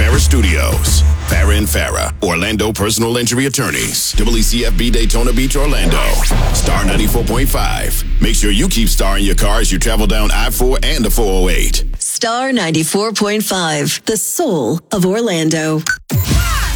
Farah Studios. Farah and Farah, Orlando personal injury attorneys. WCFB Daytona Beach, Orlando. Star 94.5. Make sure you keep Star in your car as you travel down I-4 and the 408. Star 94.5, the soul of Orlando.